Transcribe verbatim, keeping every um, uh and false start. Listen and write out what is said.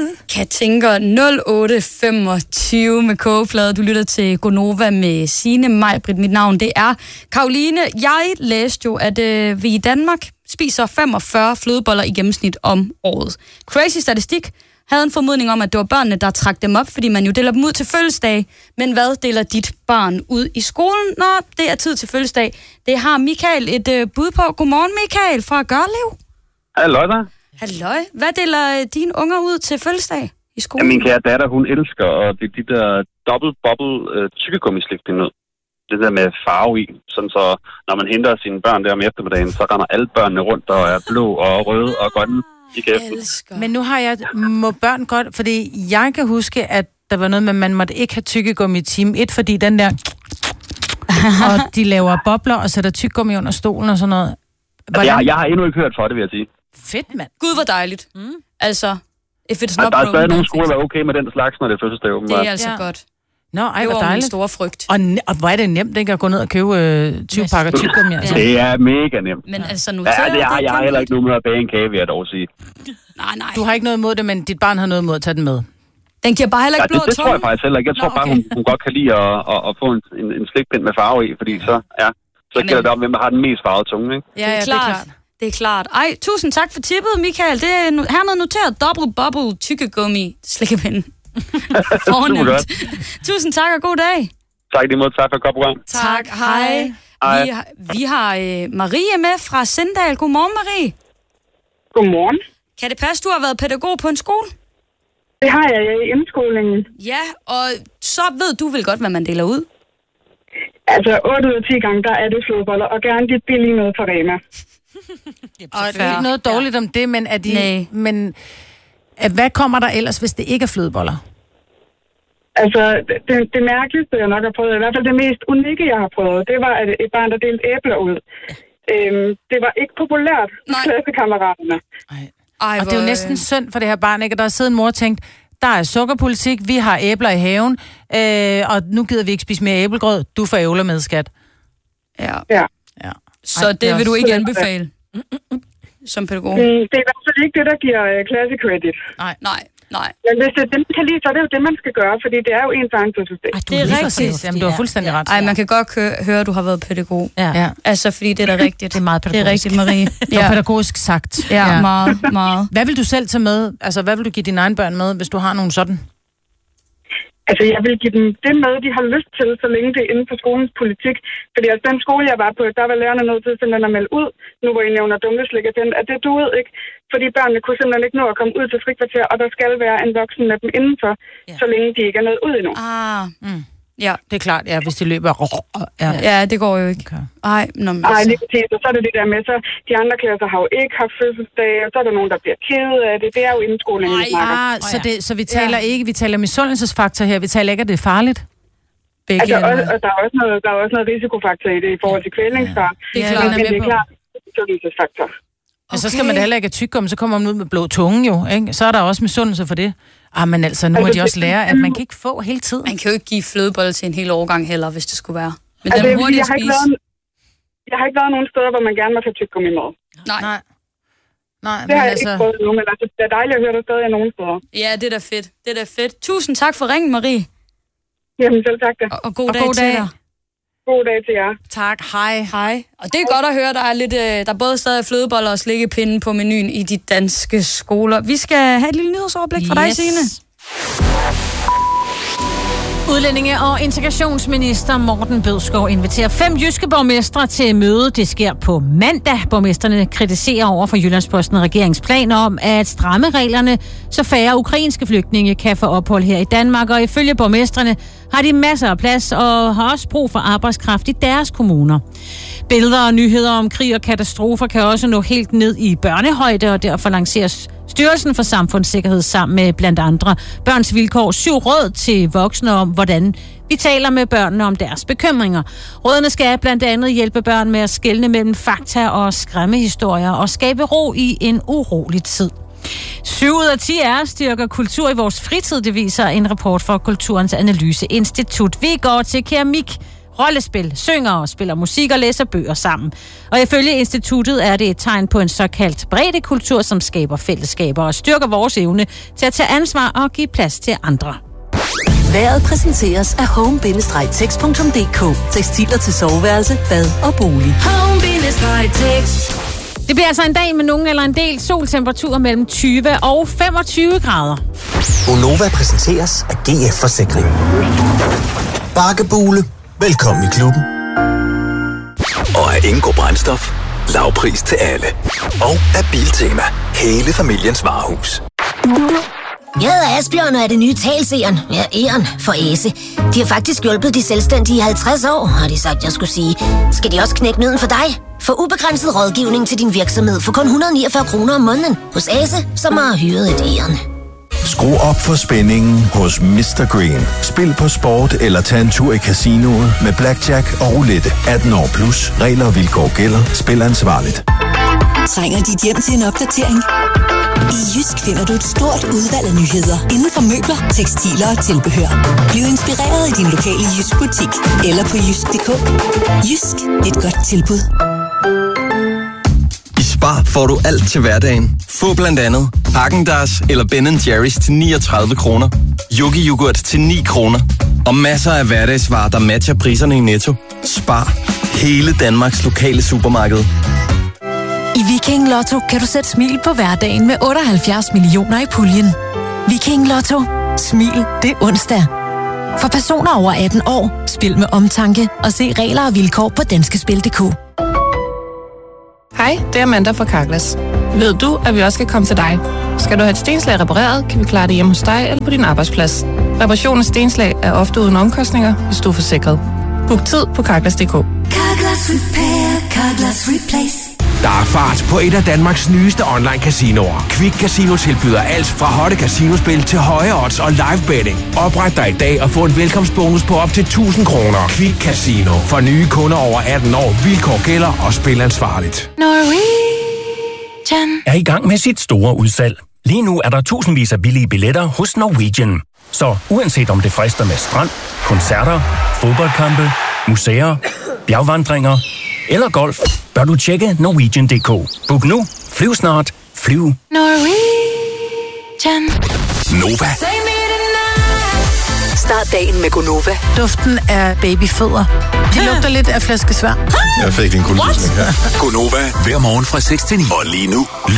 Katinker nul otte femogtyve med kogeplade. Du lytter til Gonova med Signe Majbrit. Mit navn, det er Karoline. Jeg læste jo, at øh, vi i Danmark spiser femogfyrre flødeboller i gennemsnit om året. Crazy statistik havde en formodning om, at det var børnene, der trak dem op, fordi man jo deler dem ud til fødselsdag. Men hvad deler dit barn ud i skolen, når det er tid til fødselsdag? Det har Michael et øh, bud på. Godmorgen, Michael fra Gørlev. Halløj der. Halløj. Hvad deler øh, dine unger ud til fødselsdag i skolen? Ja, min kære datter, hun elsker, og det er de der dobbelt bubble øh, tykkegummislik, det nød. Det der med farve i. Sådan så, når man henter sine børn der om eftermiddagen, så render alle børnene rundt og er blå og røde og grønne. Men nu har jeg må børn godt, fordi jeg kan huske, at der var noget med, at man måtte ikke have tykkegummi i time et, fordi den der, og de laver bobler og sætter tykkegummi under stolen og sådan noget. Altså, jeg, jeg har endnu ikke hørt for det, vil jeg sige. Fedt, mand. Gud, hvor dejligt. Mm. Altså, if it's not der er stadig nogle skoler, der er okay med den slags, når det er fødselsdag. Det er altså ja. godt. Nå, ej, det hvor dejligt. Det var min store frygt. Og, og hvor er det nemt, ikke, at gå ned og købe øh, tyve pakker tykkegummi? Altså. Det er mega nemt. Men altså, nu ja, det har, jeg har heller ikke noget med at bage en kage, vil jeg dog sige. Nej, nej. Du har ikke noget imod det, men dit barn har noget imod at tage den med. Den giver bare heller ikke ja, blå det, det tror jeg faktisk heller ikke. Jeg tror Nå, okay. bare, hun, hun godt kan lide at, at, at få en, en, en slikpind med farve i, fordi så, ja, så gælder det om, hvem der har den mest farvede tunge, ikke? Ja, ja, det er klart. Det er klart. Det er klart. Ej, tusind tak for tippet, Michael. Det er hermed noteret. Double bubble tykkegummi slikkepind. Fornemt. Tusind tak og god dag. Tak lige måde. Tak for et godt program. Tak. Hej. Hej. Vi har, vi har øh, Marie med fra Sindal. Godmorgen, Marie. Godmorgen. Kan det passe, du har været pædagog på en skole? Det har jeg i indskolingen. Ja, og så ved du vel godt, hvad man deler ud? Altså, otte ud af ti gange, der er det flødeboller, og gerne de billige noget fra Rema. Og det er ikke noget dårligt om det, men er de... Nej. Men hvad kommer der ellers, hvis det ikke er flødeboller? Altså, det, det mærkeligste, jeg nok har prøvet, i hvert fald det mest unikke, jeg har prøvet, det var, at et barn, der delte æbler ud. Øhm, det var ikke populært hos klassekammeraterne. Ej, og det er jo næsten synd for det her barn, ikke? Og der er siddet en mor og tænkt, der er sukkerpolitik, vi har æbler i haven, øh, og nu gider vi ikke spise mere æblegrød, du får æbler med, skat. Ja. ja. ja. Så Ej, det vil du ikke anbefale som pædagog? Mm, det er i hvert fald ikke det, der giver uh, klasse credit. Nej, nej. Nej. Men hvis det er det, man kan lide, så er det jo det, man skal gøre, fordi det er jo ens egen fødselsdag. Det er rigtigt. Jamen, du har fuldstændig ret. Ej, man kan godt kø- høre, at du har været pædagog. Ja. ja. Altså, fordi det er da rigtigt. Det er meget pædagogisk. Det er rigtigt, Marie. Det er pædagogisk sagt. Ja, ja, meget, meget. Hvad vil du selv tage med? Altså, hvad vil du give dine egne børn med, hvis du har nogen sådan? Altså, jeg vil give dem det med, de har lyst til, så længe det er inden for skolens politik. Fordi altså, den skole, jeg var på, der var lærerne nødt til simpelthen at melde ud, nu hvor I nævner dumleslik, at det duede ikke. Fordi børnene kunne simpelthen ikke nå at komme ud til frikvarter, og der skal være en voksen med dem indenfor, ja. Så længe de ikke er nået ud endnu. Ah, mm. Ja, det er klart, ja, hvis de løber. Ja, ja det går jo ikke. Okay. Ej, nå, men Ej, altså. Lige præcis. Og så er det det der med, så de andre klasser har jo ikke haft fødselsdag, og så er der nogen, der bliver ked af det. Det er jo indskolingen, vi snakker. Ah, så, det, så vi taler ja. ikke, vi taler misundelsesfaktor her, vi taler ikke, at det er farligt? Begge altså, og, og der, er også noget, der er også noget risikofaktor i det i forhold til kvælningsfar. Ja. Det er klart, men det er klart misundelsesfaktor. Okay. Og så skal man da heller ikke have tyggegummi, så kommer man ud med blå tunge jo, ikke? Så er der også misundelse for det. Ah, men altså, nu altså, må de også lære, at man kan ikke få hele tiden. Man kan jo ikke give flødeboller til en hel årgang heller, hvis det skulle være. Men altså, den er hurtigt at spise. Været, jeg har ikke været nogen steder, hvor man gerne må tage tyggegummi med. Nej. Nej. Nej, det men har jeg altså... ikke prøvet nu, men altså, det er dejligt at høre, der stadig er nogen steder. Ja, det er da fedt. Det er da fedt. Tusind tak for ringen, Marie. Jamen, selv tak da. Og, og god og dag god til dag. dig. God dag til jer. Tak, hej. Hej. Og det er godt at høre, der er lidt, der er både stadig flødeboller og slikkepinde på menuen i de danske skoler. Vi skal have et lille nyhedsoverblik fra yes. dig, Signe. Udlændinge- og integrationsminister Morten Bødskov inviterer fem jyske borgmestre til møde. Det sker på mandag. Borgmestrene kritiserer over for Jyllandsposten regeringsplaner om at stramme reglerne, så færre ukrainske flygtninge kan få ophold her i Danmark. Og ifølge borgmestrene har de masser af plads og har også brug for arbejdskraft i deres kommuner. Billeder og nyheder om krig og katastrofer kan også nå helt ned i børnehøjde, og derfor lanceres Styrelsen for Samfundssikkerhed sammen med blandt andre Børns Vilkår syv råd til voksne om, hvordan vi taler med børnene om deres bekymringer. Rådene skal blandt andet hjælpe børn med at skelne mellem fakta og skræmmehistorier og skabe ro i en urolig tid. Syv ud af ti af os styrker kultur i vores fritid, det viser en rapport fra Kulturens Analyseinstitut. Vi går til keramik. rollespil, synger og spiller musik og læser bøger sammen. Og ifølge instituttet er det et tegn på en såkaldt breddekultur, som skaber fællesskaber og styrker vores evne til at tage ansvar og give plads til andre. Vejret præsenteres af home bindestreg text punktum d k. Tekstiler til soveværelse, bad og bolig. home bindestreg text. Det bliver altså en dag med nogen eller en del soltemperaturer mellem tyve og femogtyve grader. Gonova præsenteres af G F Forsikring. Bakkebule. Velkommen i klubben. Og af Ingo Brændstof. Lavpris til alle. Og af Biltema. Hele familiens varehus. Jeg hedder Asbjørn og er det nye talseren. Ja, æren for Æse. De har faktisk hjulpet de selvstændige i halvtreds år, har de sagt, jeg skulle sige. Skal de også knække nøden for dig? For ubegrænset rådgivning til din virksomhed for kun et hundrede og niogfyrre kroner om måneden hos Æse, som har hyret et æren. Skru op for spændingen hos mister Green. Spil på sport eller tag en tur i casinoet med blackjack og roulette. atten år plus. Regler og vilkår gælder. Spil ansvarligt. Trænger dit hjem til en opdatering? I Jysk finder du et stort udvalg af nyheder inden for møbler, tekstiler og tilbehør. Bliv inspireret i din lokale Jysk butik eller på jysk punktum d k. Jysk, et godt tilbud. I Spar får du alt til hverdagen. Få blandt andet Häagen-Dazs eller Ben and Jerry's til niogtredive kroner. Yogi yoghurt til ni kroner. Og masser af hverdagsvarer, der matcher priserne i Netto. Spar. Hele Danmarks lokale supermarked. I Viking Lotto kan du sætte smil på hverdagen med otteoghalvfjerds millioner i puljen. Viking Lotto. Smil, det er onsdag. For personer over atten år, spil med omtanke og se regler og vilkår på danskespil punktum d k. Hej, det er Amanda fra Carglass. Ved du, at vi også skal komme til dig? Skal du have et stenslag repareret, kan vi klare det hjemme hos dig eller på din arbejdsplads. Reparation af stenslag er ofte uden omkostninger, hvis du er forsikret. Book tid på Carglass punktum d k. Carglass Repair, Carglass Replace. Der er fart på et af Danmarks nyeste online-casinoer. Quick Casino tilbyder alt fra hotte casinospil til høje odds og live betting. Opret dig i dag og få en velkomstbonus på op til tusind kroner. Quick Casino. For nye kunder over atten år. Vilkår gælder og spil ansvarligt. Norwegian er i gang med sit store udsalg. Lige nu er der tusindvis af billige billetter hos Norwegian. Så uanset om det frister med strand, koncerter, fodboldkampe, museer, bjergvandringer eller golf, bør du tjekke Norwegian punktum d k. Book nu, flyv snart, flyv. Norwegian. Nova. Start dagen med Gonova. Duften af babyfødder. De lugter lidt af flæskesvær. Jeg fik en kuldegysning her. Gonova. Hver morgen fra seks til ni. Og lige nu